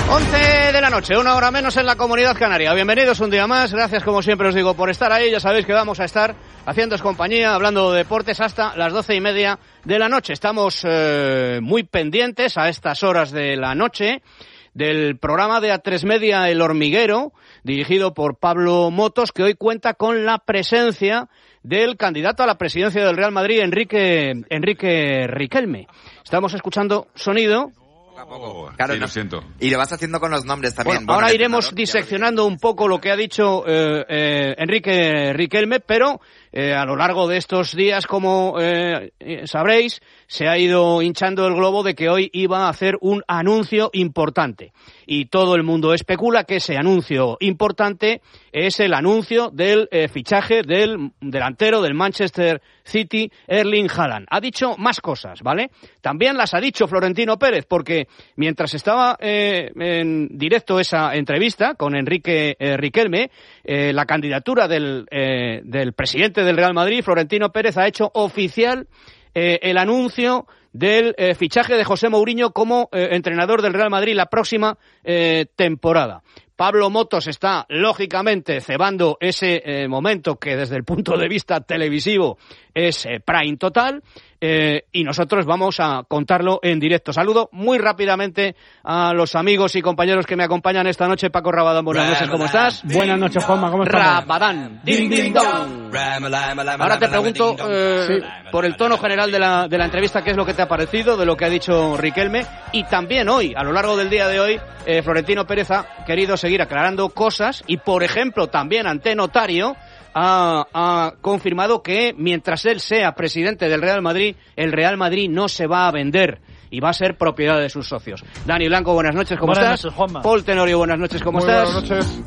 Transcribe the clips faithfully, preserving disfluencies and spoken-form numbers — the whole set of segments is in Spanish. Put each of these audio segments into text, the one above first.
once de la noche, una hora menos en la Comunidad Canaria. Bienvenidos un día más, gracias como siempre os digo por estar ahí. Ya sabéis que vamos a estar haciéndoos compañía, hablando de deportes hasta las doce y media de la noche. Estamos eh, muy pendientes a estas horas de la noche del programa de A tres Media El Hormiguero, dirigido por Pablo Motos, que hoy cuenta con la presencia del candidato a la presidencia del Real Madrid, Enrique, Enrique Riquelme. Estamos escuchando sonido. Poco. Claro, sí, no, lo siento. Y lo vas haciendo con los nombres también. Bueno, bueno, ahora iremos diseccionando un poco lo que ha dicho eh, eh, Enrique Riquelme, pero eh, a lo largo de estos días, como eh, sabréis, se ha ido hinchando el globo de que hoy iba a hacer un anuncio importante. Y todo el mundo especula que ese anuncio importante es el anuncio del eh, fichaje del delantero del Manchester City, Erling Haaland. Ha dicho más cosas, ¿vale? También las ha dicho Florentino Pérez, porque mientras estaba eh, en directo esa entrevista con Enrique eh, Riquelme, eh, la candidatura del, eh, del presidente del Real Madrid, Florentino Pérez, ha hecho oficial eh, el anuncio del eh, fichaje de José Mourinho como eh, entrenador del Real Madrid la próxima eh, temporada. Pablo Motos está, lógicamente, cebando ese eh, momento que desde el punto de vista televisivo es eh, prime total, eh, y nosotros vamos a contarlo en directo. Saludo muy rápidamente a los amigos y compañeros que me acompañan esta noche. Paco Rabadán, buenas noches, ¿cómo estás? Buenas noches, Juanma, ¿cómo estás? Rabadán, ding, ding, dong. Ahora te pregunto, eh, sí, por el tono general de la, de la entrevista, ¿qué es lo que te ha parecido de lo que ha dicho Riquelme? Y también hoy, a lo largo del día de hoy, eh, Florentino Pérez ha querido seguir aclarando cosas y, por ejemplo, también ante notario, ha, ha confirmado que mientras él sea presidente del Real Madrid, el Real Madrid no se va a vender y va a ser propiedad de sus socios. Dani Blanco, buenas noches, ¿cómo buenas estás? Noches, Juanma. Paul Tenorio, buenas noches, ¿cómo Muy estás? Buenas noches.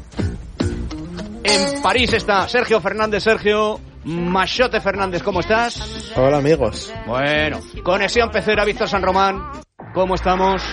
En París está Sergio Fernández. Sergio Machote Fernández, ¿cómo estás? Hola, amigos. Bueno, Conexión Pecera, Víctor San Román, ¿cómo estamos?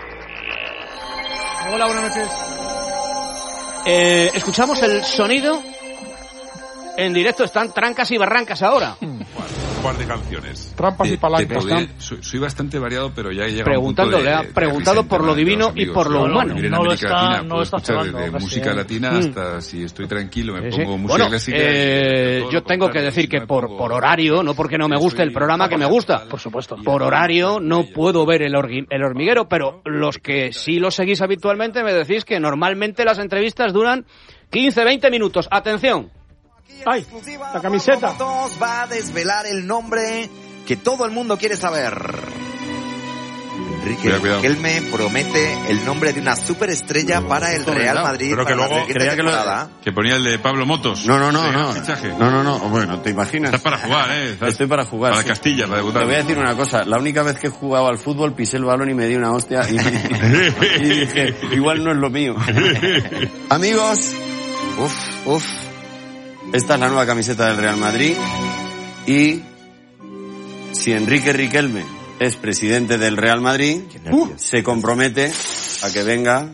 Hola, buenas noches. Eh, escuchamos el sonido en directo, están trancas y barrancas ahora. Un par de canciones. Trampas y palancas. Podría, soy, soy bastante variado, pero ya he llegado Preguntando, a un punto de, le ha preguntado por lo divino y por lo humano. En No lo América está- Latina no puedo lo está escuchar jugando, desde casi, música ¿eh? latina Mm. hasta si estoy tranquilo me Sí, sí. pongo música Bueno, clásica. eh, y todo yo lo tengo que contrario, decir si que me por, pongo- por horario, no porque no me guste el Soy- programa, que me gusta. Por supuesto. Por horario no puedo ver el, orgui- el hormiguero, pero los que sí lo seguís habitualmente me decís que normalmente las entrevistas duran quince, veinte minutos. Atención. ¡Ay! La camiseta. Motos va a desvelar el nombre que todo el mundo quiere saber. Enrique Cuidado, cuidado. Riquelme promete el nombre de una superestrella para el Real Madrid. Pero que para la luego siguiente creía que lo- temporada. Que ponía el de Pablo Motos. No, no, no, Sí, no. fichaje. No, no, no. Bueno, ¿te imaginas? Estás para jugar, ¿eh? Estás Estoy para jugar. Para sí. Castilla, para debutar. Te voy a decir una cosa. La única vez que he jugado al fútbol pisé el balón y me di una hostia y, y dije, igual no es lo mío. Amigos, Uf, uf. esta es la nueva camiseta del Real Madrid y si Enrique Riquelme es presidente del Real Madrid, uh, se compromete a que venga.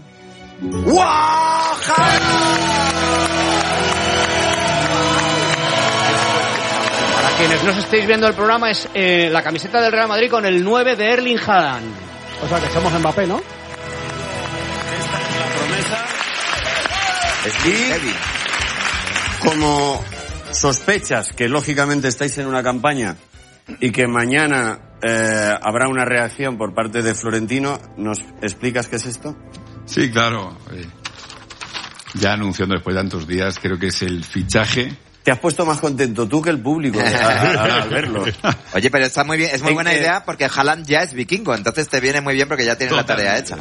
Para quienes no estéis viendo el programa, es eh, la camiseta del Real Madrid con el nueve de Erling Haaland. O sea, que echamos Mbappé, ¿no? Es muy heavy. Como sospechas que lógicamente estáis en una campaña y que mañana eh, habrá una reacción por parte de Florentino, ¿nos explicas qué es esto? Sí, claro. Eh, ya anunciando después de tantos días, creo que es el fichaje. Te has puesto más contento tú que el público al, al- al verlo. Oye, pero está muy bien, es muy En buena que- idea porque Haaland ya es vikingo, entonces te viene muy bien porque ya tienes la tarea hecha.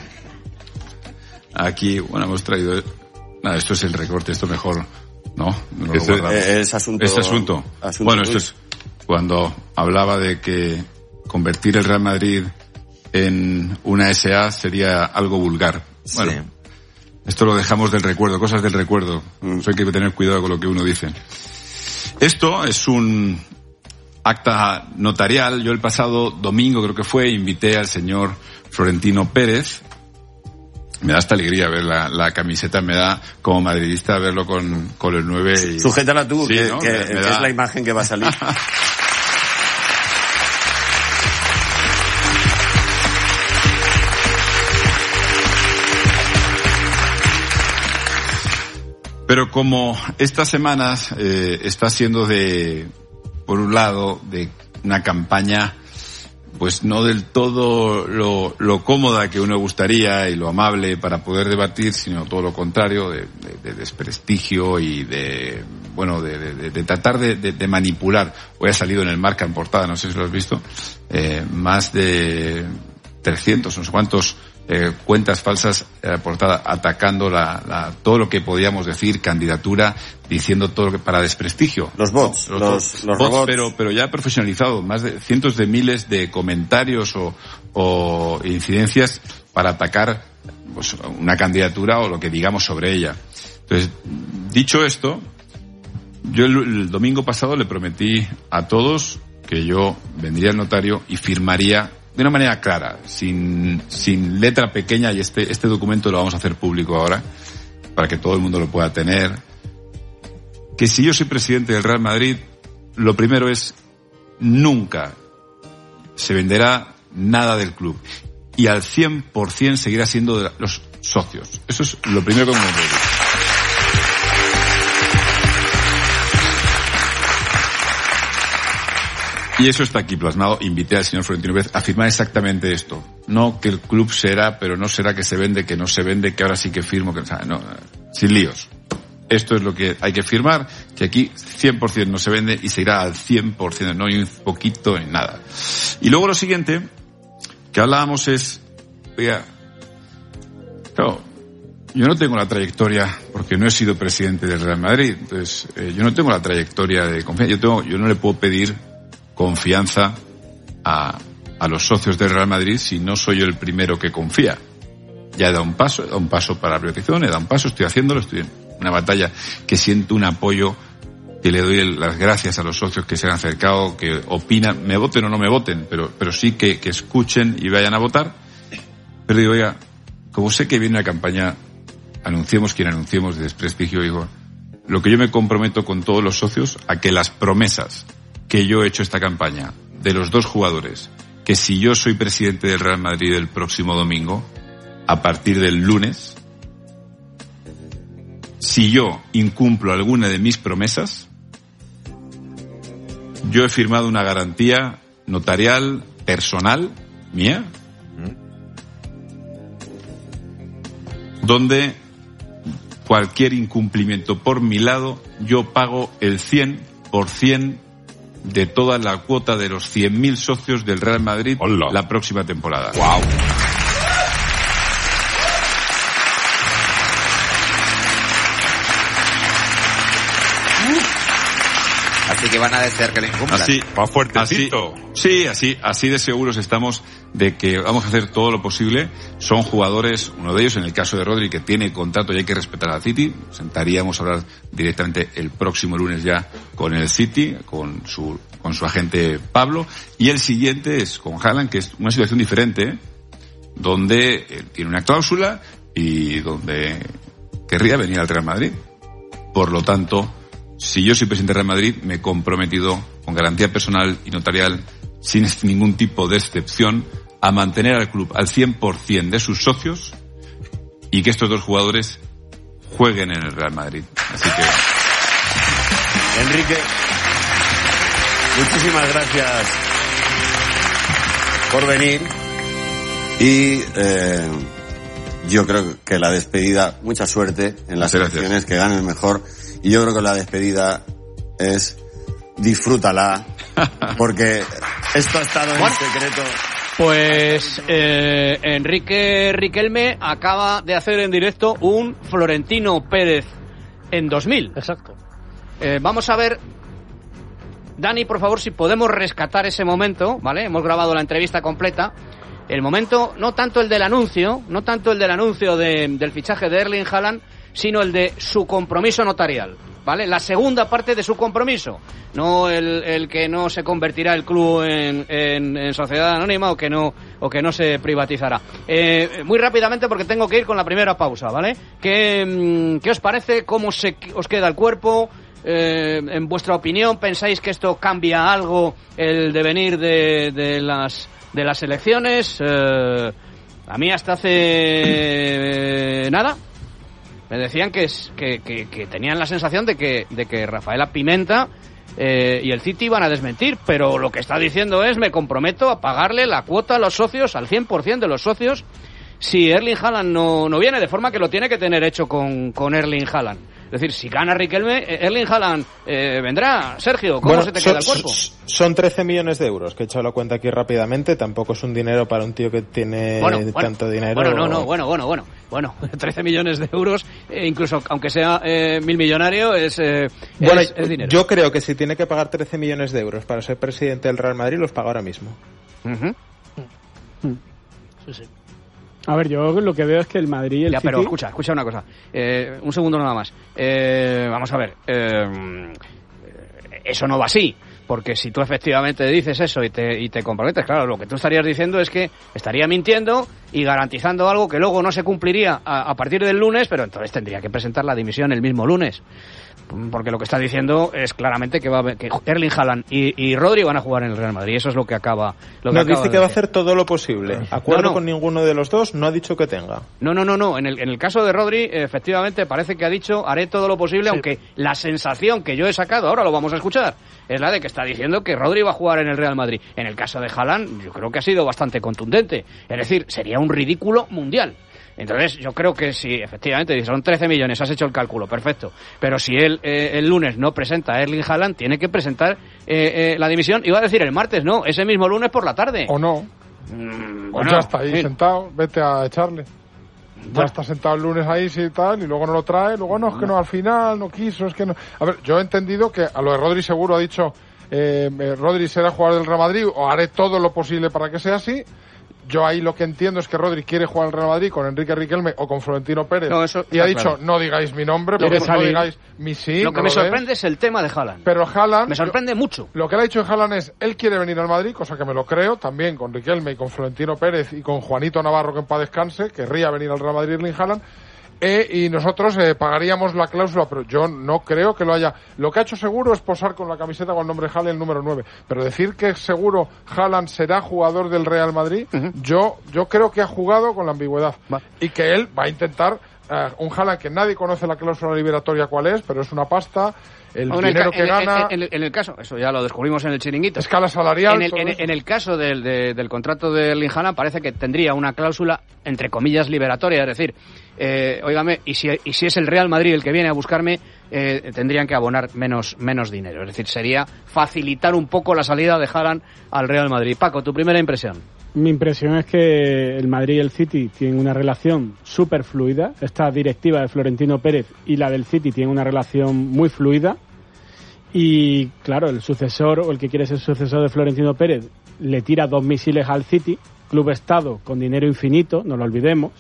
Aquí, bueno, hemos traído... Nada, esto es el recorte, esto mejor... No, no lo Este- guardamos. eh, es asunto- Este asunto. asunto Bueno, tuyo. esto es cuando hablaba de que convertir el Real Madrid en una S A sería algo vulgar. Bueno, Sí. esto lo dejamos del recuerdo, cosas del recuerdo. Mm. Eso hay que tener cuidado con lo que uno dice. Esto es un acta notarial. Yo el pasado domingo, creo que fue, invité al señor Florentino Pérez. Me da esta alegría ver la, la camiseta, me da como madridista verlo con, con el nueve. Y... Sujétala tú, Sí, que, ¿no? que- Me- me que da- es la imagen que va a salir. Pero como estas semanas eh, está siendo de, por un lado, de una campaña pues no del todo lo, lo cómoda que uno gustaría y lo amable para poder debatir, sino todo lo contrario, de, de, de desprestigio y de, bueno, de, de, de tratar de, de, de manipular. Hoy ha salido en el Marca en portada, no sé si lo has visto, eh, más de trescientos, no sé cuántos, eh, cuentas falsas en la portada atacando la, la, todo lo que podíamos decir, candidatura, diciendo todo lo que para desprestigio. Los bots, los, los, los, los bots, robots. pero, pero ya profesionalizado, más de cientos de miles de comentarios o, o incidencias para atacar pues, una candidatura o lo que digamos sobre ella. Entonces, dicho esto, yo el, el domingo pasado le prometí a todos que yo vendría al notario y firmaría de una manera clara, sin, sin letra pequeña, y este, este documento lo vamos a hacer público ahora, para que todo el mundo lo pueda tener, que si yo soy presidente del Real Madrid, lo primero es, nunca se venderá nada del club, y al cien por ciento seguirá siendo de los socios. Eso es lo primero que me voy a decir. Y eso está aquí plasmado. Invité al señor Florentino Pérez a firmar exactamente esto. No que el club será, pero no será que se vende, que no se vende, que ahora sí que firmo, que no, sin líos. Esto es lo que hay que firmar, que aquí cien por ciento no se vende y se irá al cien por ciento, no hay un poquito en nada. Y luego lo siguiente que hablábamos es, oiga, claro, yo no tengo la trayectoria, porque no he sido presidente del Real Madrid, entonces eh, yo no tengo la trayectoria de confianza, yo tengo, yo no le puedo pedir confianza a, a los socios del Real Madrid si no soy yo el primero que confía. Ya he dado un paso, he dado un paso para la privatización, he dado un paso, estoy haciéndolo, estoy en una batalla que siento un apoyo, que le doy las gracias a los socios que se han acercado, que opinan, me voten o no me voten, pero, pero sí que, que escuchen y vayan a votar. Pero digo, oiga, como sé que viene una campaña, anunciemos quien anunciemos de desprestigio, digo, lo que yo me comprometo con todos los socios a que las promesas que yo he hecho esta campaña de los dos jugadores, que si yo soy presidente del Real Madrid el próximo domingo, a partir del lunes, si yo incumplo alguna de mis promesas, yo he firmado una garantía notarial personal mía, donde cualquier incumplimiento por mi lado, yo pago el cien por ciento de toda la cuota de los cien mil socios del Real Madrid. Hola. La próxima temporada. ¡Wow! Así que van a desear que lo incumplan. Así, más fuertecito. Así, sí, así, así de seguros estamos de que vamos a hacer todo lo posible. Son jugadores, uno de ellos, en el caso de Rodri, que tiene contrato y hay que respetar al City. Sentaríamos a hablar directamente el próximo lunes ya con el City, con su, con su agente Pablo. Y el siguiente es con Haaland, que es una situación diferente, donde él tiene una cláusula y donde querría venir al Real Madrid. Por lo tanto, si yo soy presidente del Real Madrid, me he comprometido con garantía personal y notarial, sin ningún tipo de excepción, a mantener al club al cien por ciento de sus socios y que estos dos jugadores jueguen en el Real Madrid. Así que... Enrique, muchísimas gracias por venir y eh, yo creo que la despedida, mucha suerte en las Gracias. elecciones, que gane el mejor. Y yo creo que la despedida es disfrútala, porque esto ha estado en Bueno. secreto. Pues eh, Enrique Riquelme acaba de hacer en directo un Florentino Pérez en dos mil. Exacto. Eh, vamos a ver, Dani, por favor, si podemos rescatar ese momento, ¿vale? Hemos grabado la entrevista completa. El momento, no tanto el del anuncio, no tanto el del anuncio de, del fichaje de Erling Haaland, sino el de su compromiso notarial, ¿vale? La segunda parte de su compromiso, no el, el que no se convertirá el club en, en, en sociedad anónima o que no o que no se privatizará. Eh, muy rápidamente, porque tengo que ir con la primera pausa, ¿vale? ¿Qué, qué os parece? ¿Cómo se, os queda el cuerpo? Eh, en vuestra opinión, ¿pensáis que esto cambia algo el devenir de, de las de las elecciones? Eh, a mí hasta hace eh, nada me decían que, que, que, que tenían la sensación de que, de que Rafaela Pimenta eh, y el City iban a desmentir, pero lo que está diciendo es: me comprometo a pagarle la cuota a los socios, al cien por ciento de los socios, si Erling Haaland no, no viene, de forma que lo tiene que tener hecho con, con Erling Haaland. Es decir, si gana Riquelme, Erling Haaland eh, vendrá. Sergio, ¿cómo bueno, se te son, queda el cuerpo? Son trece millones de euros, que he echado la cuenta aquí rápidamente. Tampoco es un dinero para un tío que tiene bueno, bueno, tanto dinero. Bueno, no, no, bueno, bueno, bueno. Bueno, trece millones de euros, eh, incluso aunque sea eh, mil millonario, es, eh, bueno, es, es dinero. Yo creo que si tiene que pagar trece millones de euros para ser presidente del Real Madrid, los paga ahora mismo. Uh-huh. Sí, sí. A ver, yo lo que veo es que el Madrid y el ya, City... pero escucha, escucha una cosa. Eh, un segundo nada más. Eh, vamos a ver. Eh, eso no va así. Porque si tú efectivamente dices eso y te, y te comprometes, claro, lo que tú estarías diciendo es que estaría mintiendo y garantizando algo que luego no se cumpliría a, a partir del lunes, pero entonces tendría que presentar la dimisión el mismo lunes. Porque lo que está diciendo es claramente que va a, que Erling Haaland y, y Rodri van a jugar en el Real Madrid. Eso es lo que acaba. Lo que no, acaba dice de que va a decir. hacer todo lo posible. Acuerdo no, no. con ninguno de los dos, no ha dicho que tenga. No, no, no, no. En el, en el caso de Rodri, efectivamente, parece que ha dicho haré todo lo posible, sí. Aunque la sensación que yo he sacado, ahora lo vamos a escuchar, es la de que está diciendo que Rodri va a jugar en el Real Madrid. En el caso de Haaland, yo creo que ha sido bastante contundente. Es decir, sería un ridículo mundial. Entonces, yo creo que si efectivamente son trece millones, has hecho el cálculo, perfecto. Pero si él eh, el lunes no presenta a Erling Haaland, tiene que presentar eh, eh, la dimisión. Iba a decir el martes, no, ese mismo lunes por la tarde. O no. Mm, Pues bueno, ya está ahí sí. sentado, vete a echarle. Ya Bueno. está sentado el lunes ahí sí, y tal, y luego no lo trae, luego no, es que no, al final no quiso, es que no. A ver, yo he entendido que a lo de Rodri seguro ha dicho, eh, eh, Rodri será jugador del Real Madrid, o haré todo lo posible para que sea así. Yo ahí lo que entiendo es que Rodri quiere jugar al Real Madrid con Enrique Riquelme o con Florentino Pérez. No, eso y ha está dicho, claro. no digáis mi nombre, Lo porque que no salir. digáis mi sí. Lo que no me lo sorprende des. es el tema de Haaland. Pero Haaland... Me sorprende yo- mucho. Lo que le ha dicho Haaland es, él quiere venir al Madrid, cosa que me lo creo, también con Riquelme y con Florentino Pérez y con Juanito Navarro, que en paz descanse, querría venir al Real Madrid Erling Haaland, eh, y nosotros eh, pagaríamos la cláusula, pero yo no creo que lo haya. Lo que ha hecho seguro es posar con la camiseta con el nombre de Haaland, el número nueve, pero decir que seguro Haaland será jugador del Real Madrid, uh-huh. yo yo creo que ha jugado con la ambigüedad, Va. y que él va a intentar uh, un Haaland que nadie conoce la cláusula liberatoria cuál es, pero es una pasta. El Bueno, dinero en, que en, gana... En, en, en el caso, eso ya lo descubrimos en el chiringuito. Escala salarial... En el, todo en, eso. en el caso del, de, del contrato de Erling Haaland parece que tendría una cláusula, entre comillas, liberatoria. Es decir, eh, óigame, y si, y si es el Real Madrid el que viene a buscarme, eh, tendrían que abonar menos, menos dinero. Es decir, sería facilitar un poco la salida de Haaland al Real Madrid. Paco, tu primera impresión. Mi impresión es que el Madrid y el City tienen una relación súper fluida. Esta directiva de Florentino Pérez y la del City tienen una relación muy fluida. Y claro, el sucesor o el que quiere ser sucesor de Florentino Pérez le tira dos misiles al City, club Estado con dinero infinito, no lo olvidemos.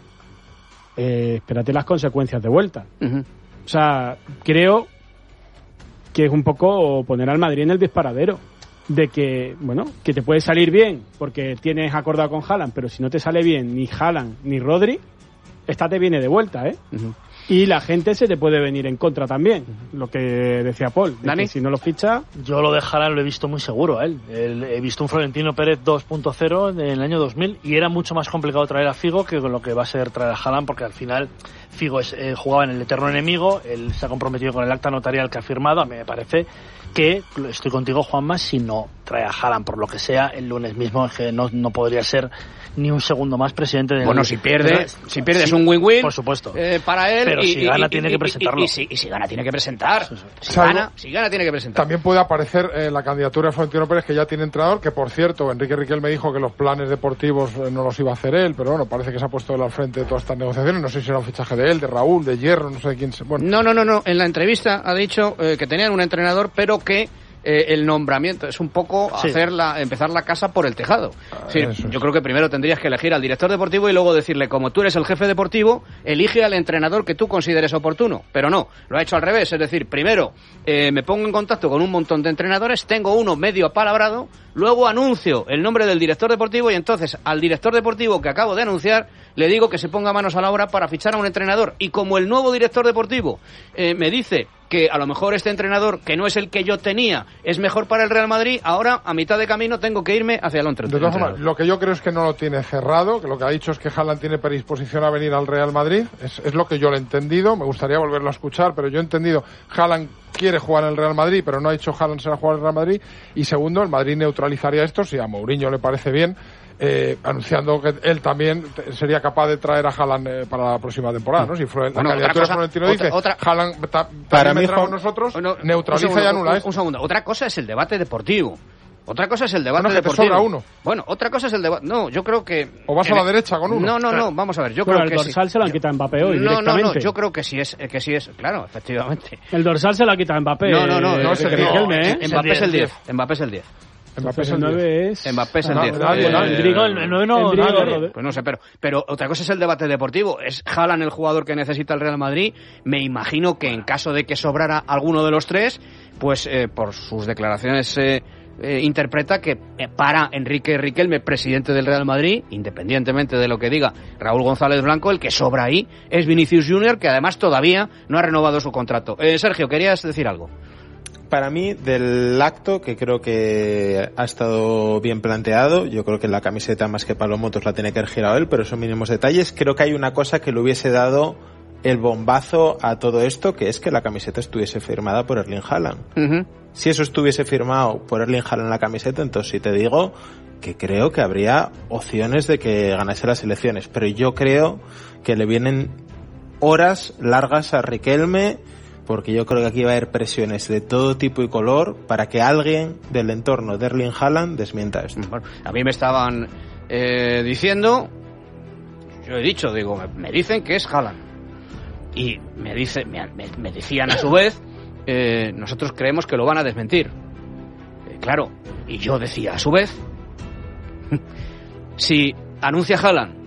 Eh, espérate las consecuencias de vuelta. Uh-huh. O sea, creo que es un poco poner al Madrid en el disparadero. De que, bueno, que te puede salir bien porque tienes acordado con Haaland, pero si no te sale bien ni Haaland ni Rodri, esta te viene de vuelta, ¿eh? Uh-huh. Y la gente se te puede venir en contra también, lo que decía Paul. De ¿Dani? que si no lo ficha... Yo lo de Haaland lo he visto muy seguro a él. él. He visto un Florentino Pérez dos punto cero en el año dos mil y era mucho más complicado traer a Figo que con lo que va a ser traer a Haaland, porque al final Figo es, eh, jugaba en el eterno enemigo, él se ha comprometido con el acta notarial que ha firmado. A mí me parece que, estoy contigo Juanma, si no trae a Haaland por lo que sea, el lunes mismo es que no, no podría ser ni un segundo más presidente del... Bueno, si pierde, Pero, si pierde sí, es un win-win. por supuesto. Eh, para él. Pero y, si gana y, tiene y, que y, presentarlo. Y, y, si, y si gana tiene que presentar. Sí, sí. Si, Salvo- gana, si gana tiene que presentar. También puede aparecer eh, la candidatura de Florentino Pérez, que ya tiene entrenador, que por cierto, Enrique Riquelme dijo que los planes deportivos eh, no los iba a hacer él, pero bueno, parece que se ha puesto él al frente de todas estas negociaciones. No sé si era un fichaje de él, de Raúl, de Hierro, no sé de quién. Se... Bueno, No, no, no, no. En la entrevista ha dicho eh, que tenían un entrenador, pero que eh, el nombramiento es un poco Sí. hacer la, empezar la casa por el tejado. Ah, Sí, eso es. yo creo que primero tendrías que elegir al director deportivo y luego decirle, como tú eres el jefe deportivo, elige al entrenador que tú consideres oportuno. Pero no, lo ha hecho al revés. Es decir, primero eh, me pongo en contacto con un montón de entrenadores, tengo uno medio apalabrado, luego anuncio el nombre del director deportivo y entonces al director deportivo que acabo de anunciar le digo que se ponga manos a la obra para fichar a un entrenador. Y como el nuevo director deportivo eh, me dice que a lo mejor este entrenador, que no es el que yo tenía, es mejor para el Real Madrid, ahora a mitad de camino tengo que irme hacia el otro. De todas formas, lo que yo creo es que no lo tiene cerrado, que lo que ha dicho es que Haaland tiene predisposición a venir al Real Madrid, es, es lo que yo le he entendido, me gustaría volverlo a escuchar, pero yo he entendido, Haaland quiere jugar en el Real Madrid, pero no ha dicho Haaland será jugar en el Real Madrid, y segundo, el Madrid neutralizaría esto, si a Mourinho le parece bien, Eh, anunciando que él también sería capaz de traer a Haaland eh, para la próxima temporada, ¿no? Si fue, bueno, la candidatura de Florentino dice, otra, Haaland ta, para también mí con nosotros, bueno, neutraliza segundo, y anula un, esto. un segundo, otra cosa es el debate deportivo. Otra cosa es el debate bueno, que deportivo. te sobra uno. Bueno, otra cosa es el debate. No, yo creo que. O vas a la el... derecha con uno. No, no, claro. no. Vamos a ver. Yo bueno, creo el que dorsal sí. se lo han quitado a Mbappé hoy. No, directamente. no, no. Yo creo que sí es, que sí es. Claro, efectivamente. El dorsal se lo ha quitado a Mbappé. No, no, no. Eh, no es el que diez. Riquelme, ¿eh? Mbappé es el diez. Mbappé es el diez. Mbappé es el nueve es... Mbappé es el diez. Nadie, nadie. El nueve no, nadie. Pues no sé, pero, pero otra cosa es el debate deportivo. ¿Es Haaland el jugador que necesita el Real Madrid? Me imagino que en caso de que sobrara alguno de los tres, pues eh, por sus declaraciones eh, eh, interpreta que eh, para Enrique Riquelme, presidente del Real Madrid, independientemente de lo que diga Raúl González Blanco, el que sobra ahí es Vinicius Junior, que además todavía no ha renovado su contrato. Eh, Sergio, ¿querías decir algo? Para mí, del acto, que creo que ha estado bien planteado, yo creo que la camiseta más que Palomotos la tiene que haber girado él, pero son mínimos detalles. Creo que hay una cosa que le hubiese dado el bombazo a todo esto, que es que la camiseta estuviese firmada por Erling Haaland. Uh-huh. Si eso estuviese firmado por Erling Haaland la camiseta, entonces sí te digo que creo que habría opciones de que ganase las elecciones, pero yo creo que le vienen horas largas a Riquelme, porque yo creo que aquí va a haber presiones de todo tipo y color para que alguien del entorno de Erling Haaland desmienta esto. Bueno, a mí me estaban eh, diciendo, yo he dicho, digo, me, me dicen que es Haaland. Y me, dice, me, me, me decían a su vez, eh, nosotros creemos que lo van a desmentir. Eh, claro, y yo decía a su vez, si anuncia Haaland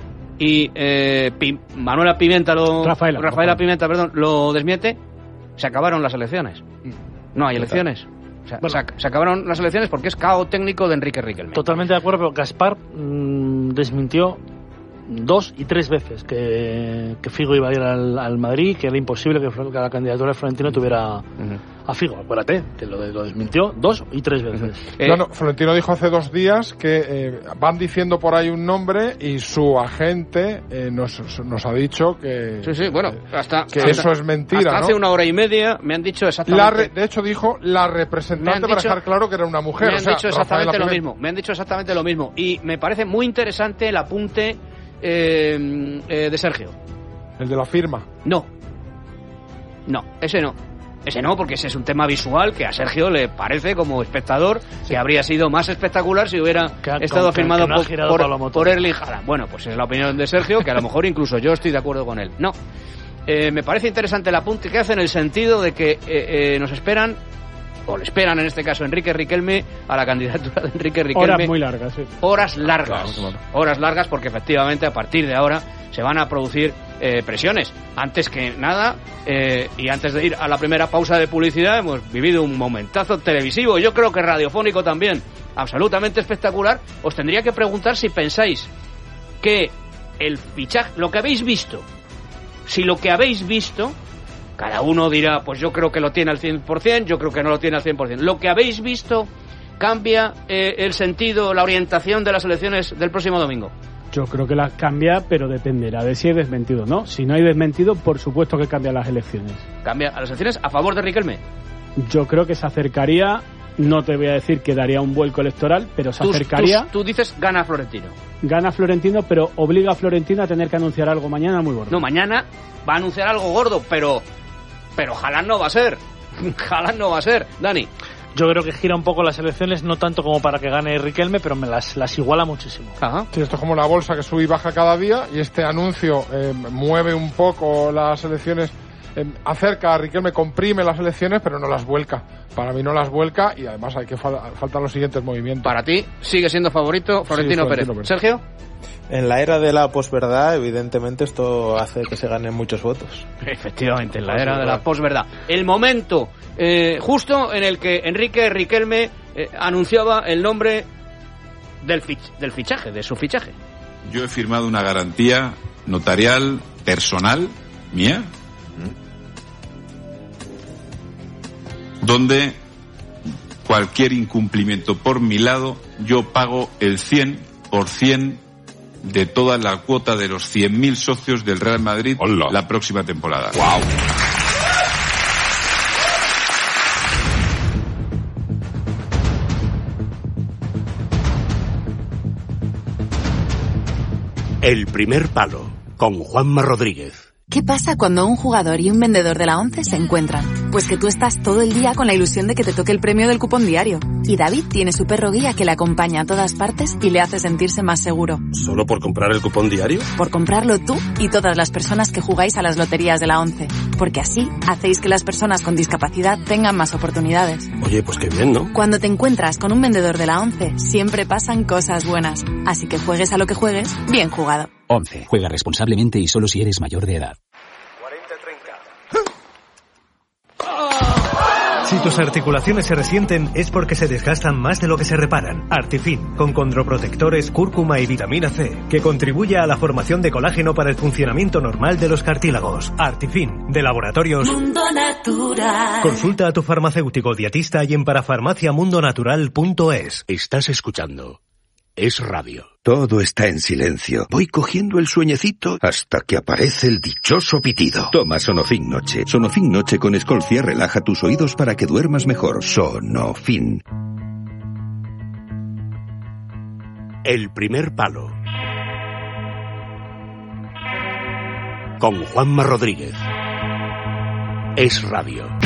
y eh, Pi, Manuela Pimenta lo Rafaela, Rafaela Pimenta, perdón, lo desmiente, se acabaron las elecciones. No hay elecciones. O sea, bueno, se, se acabaron las elecciones porque es caos técnico de Enrique Riquelme. Totalmente de acuerdo, pero Gaspar mmm, desmintió dos y tres veces que, que Figo iba a ir al, al Madrid, que era imposible que, que la candidatura de Florentino tuviera uh-huh. a Figo. Acuérdate, que lo, lo desmintió dos y tres veces. Uh-huh. Eh, no, no, Florentino dijo hace dos días que eh, van diciendo por ahí un nombre y su agente eh, nos, nos ha dicho que... Sí, sí, bueno, hasta... Que hasta, eso es mentira, hasta ¿no? hace una hora y media me han dicho exactamente... La re, de hecho dijo la representante para dicho, dejar claro que era una mujer. Me han o sea, dicho exactamente Rafaela lo Pimenta. mismo. Me han dicho exactamente lo mismo. Y me parece muy interesante el apunte... Eh, eh, de Sergio. ¿El de la firma? No. No, ese no. Ese no, porque ese es un tema visual que a Sergio le parece, como espectador, sí. que habría sido más espectacular si hubiera que, estado que, firmado que no por, por, por Erling Haaland. Bueno, pues es la opinión de Sergio, que a lo mejor incluso yo estoy de acuerdo con él. No. Eh, me parece interesante el apunte que hace en el sentido de que eh, eh, nos esperan, o le esperan en este caso Enrique Riquelme, a la candidatura de Enrique Riquelme. Horas muy largas, sí. Horas largas. Claro, claro. Horas largas porque efectivamente a partir de ahora se van a producir eh, presiones. Antes que nada, eh, y antes de ir a la primera pausa de publicidad, hemos vivido un momentazo televisivo, yo creo que radiofónico también, absolutamente espectacular. Os tendría que preguntar si pensáis que el fichaje, lo que habéis visto, si lo que habéis visto... Cada uno dirá, pues yo creo que lo tiene al cien por ciento, yo creo que no lo tiene al cien por ciento. Lo que habéis visto cambia eh, el sentido, la orientación de las elecciones del próximo domingo. Yo creo que las cambia, pero dependerá de si hay desmentido o no. Si no hay desmentido, por supuesto que cambia las elecciones. ¿Cambia a las elecciones a favor de Riquelme? Yo creo que se acercaría, no te voy a decir que daría un vuelco electoral, pero se tú, acercaría... Tú, tú dices gana Florentino. Gana Florentino, pero obliga a Florentino a tener que anunciar algo mañana muy gordo. No, mañana va a anunciar algo gordo, pero... Pero Haaland no va a ser. Haaland no va a ser. Dani. Yo creo que gira un poco las elecciones, no tanto como para que gane Riquelme, pero me las, las iguala muchísimo. Ajá. Sí, esto es como la bolsa que sube y baja cada día, y este anuncio eh, mueve un poco las elecciones, eh, acerca a Riquelme, comprime las elecciones, pero no las vuelca. Para mí no las vuelca, y además hay que fal- faltan los siguientes movimientos. Para ti sigue siendo favorito Florentino, sí, Florentino Pérez. Pérez. Sergio. En la era de la posverdad, evidentemente, esto hace que se ganen muchos votos. Efectivamente, en la era de la posverdad. El momento eh, justo en el que Enrique Riquelme eh, anunciaba el nombre del, fich- del fichaje, de su fichaje. Yo he firmado una garantía notarial personal mía donde cualquier incumplimiento por mi lado, yo pago el cien por ciento de toda la cuota de los cien mil socios del Real Madrid Hola. la próxima temporada. ¡Wow! El primer palo, con Juanma Rodríguez. ¿Qué pasa cuando un jugador y un vendedor de la ONCE se encuentran? Pues que tú estás todo el día con la ilusión de que te toque el premio del cupón diario. Y David tiene su perro guía que le acompaña a todas partes y le hace sentirse más seguro. ¿Solo por comprar el cupón diario? Por comprarlo tú y todas las personas que jugáis a las loterías de la ONCE. Porque así hacéis que las personas con discapacidad tengan más oportunidades. Oye, pues qué bien, ¿no? Cuando te encuentras con un vendedor de la ONCE, siempre pasan cosas buenas. Así que juegues a lo que juegues, bien jugado. ONCE. Juega responsablemente y solo si eres mayor de edad. Si tus articulaciones se resienten es porque se desgastan más de lo que se reparan. Artifin, con condroprotectores, cúrcuma y vitamina C, que contribuye a la formación de colágeno para el funcionamiento normal de los cartílagos. Artifin, de Laboratorios Mundo Natural. Consulta a tu farmacéutico dietista y en parafarmaciamundonatural punto es. Estás escuchando Es Radio. Todo está en silencio. Voy cogiendo el sueñecito hasta que aparece el dichoso pitido. Toma Sonofin Noche. Sonofin Noche con Escolcia relaja tus oídos para que duermas mejor. Sonofin. El primer palo. Con Juanma Rodríguez. Es Radio.